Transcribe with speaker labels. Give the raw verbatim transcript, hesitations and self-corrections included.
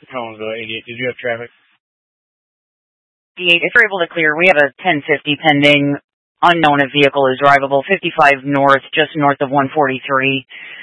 Speaker 1: Collinsville, eighty-eight. Did you have traffic?
Speaker 2: eighty-eight, if you're able to clear, we have a ten fifty pending. Unknown if vehicle is drivable. fifty-five north, just north of one forty-three.